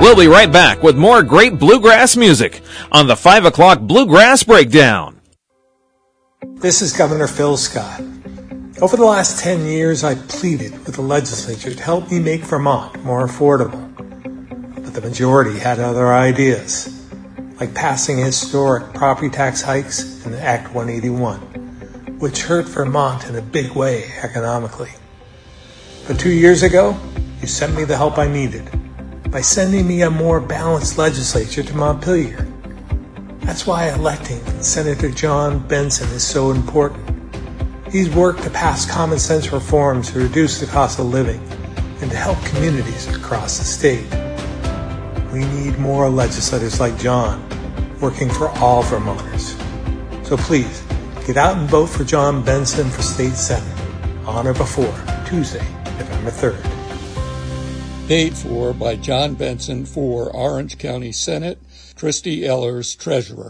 We'll be right back with more great bluegrass music on the 5 o'clock Bluegrass Breakdown. This is Governor Phil Scott. Over the last 10 years, I pleaded with the legislature to help me make Vermont more affordable. But the majority had other ideas, like passing historic property tax hikes in Act 181, which hurt Vermont in a big way economically. But 2 years ago, you sent me the help I needed by sending me a more balanced legislature to Montpelier. That's why electing Senator John Benson is so important. He's worked to pass common sense reforms to reduce the cost of living and to help communities across the state. We need more legislators like John, working for all Vermonters. So please, get out and vote for John Benson for State Senate on or before Tuesday, November 3rd. Paid for by John Benson for Orange County Senate, Christy Ellers, Treasurer.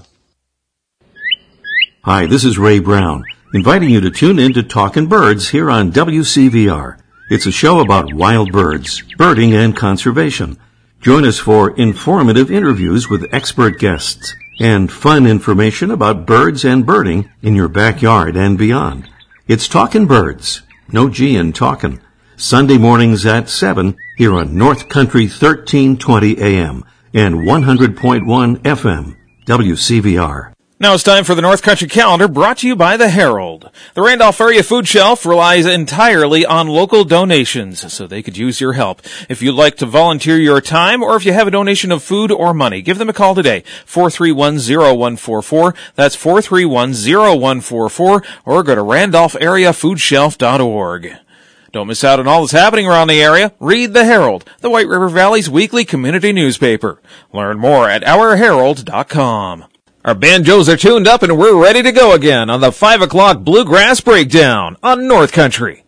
Hi, this is Ray Brown, inviting you to tune in to Talkin' Birds here on WCVR. It's a show about wild birds, birding, and conservation. Join us for informative interviews with expert guests and fun information about birds and birding in your backyard and beyond. It's Talkin' Birds, no G in talkin', Sunday mornings at 7 here on North Country 1320 AM and 100.1 FM, WCVR. Now it's time for the North Country Calendar, brought to you by the Herald. The Randolph Area Food Shelf relies entirely on local donations, so they could use your help. If you'd like to volunteer your time, or if you have a donation of food or money, give them a call today, 431-0144. That's 431-0144, or go to randolphareafoodshelf.org. Don't miss out on all that's happening around the area. Read the Herald, the White River Valley's weekly community newspaper. Learn more at ourherald.com. Our banjos are tuned up and we're ready to go again on the 5 o'clock Bluegrass Breakdown on North Country.